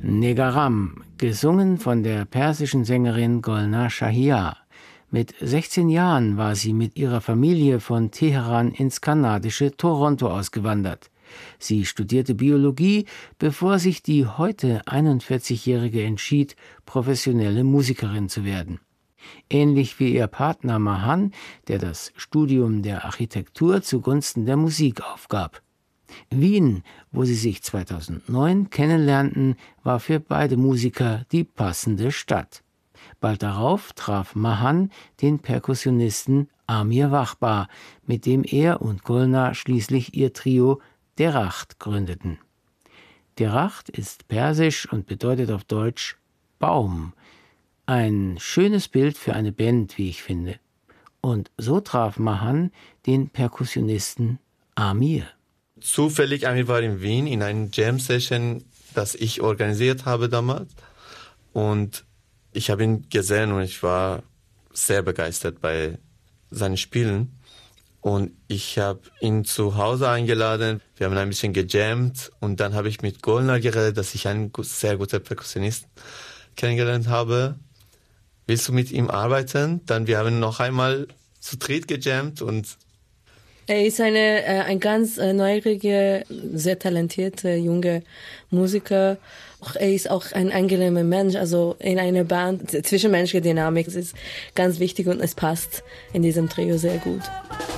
Negaram, gesungen von der persischen Sängerin Golnar Shahia. Mit 16 Jahren war sie mit ihrer Familie von Teheran ins kanadische Toronto ausgewandert. Sie studierte Biologie, bevor sich die heute 41-Jährige entschied, professionelle Musikerin zu werden. Ähnlich wie ihr Partner Mahan, der das Studium der Architektur zugunsten der Musik aufgab. Wien, wo sie sich 2009 kennenlernten, war für beide Musiker die passende Stadt. Bald darauf traf Mahan den Perkussionisten Amir Wachbar, mit dem er und Golnar schließlich ihr Trio Deracht gründeten. Deracht ist persisch und bedeutet auf Deutsch Baum. Ein schönes Bild für eine Band, wie ich finde. Und so traf Mahan den Perkussionisten Amir. Zufällig, Amir war in Wien in einer Jam-Session, das ich organisiert habe damals. Und ich habe ihn gesehen und ich war sehr begeistert bei seinen Spielen. Und ich habe ihn zu Hause eingeladen. Wir haben ein bisschen gejammt und dann habe ich mit Golnar geredet, dass ich einen sehr guten Perkussionist kennengelernt habe. Willst du mit ihm arbeiten? Dann wir haben noch einmal zu dritt gejammt und er ist ein ganz neugieriger, sehr talentierter junger Musiker. Er ist auch ein angenehmer Mensch. Also in einer Band, zwischenmenschliche Dynamik ist ganz wichtig und es passt in diesem Trio sehr gut.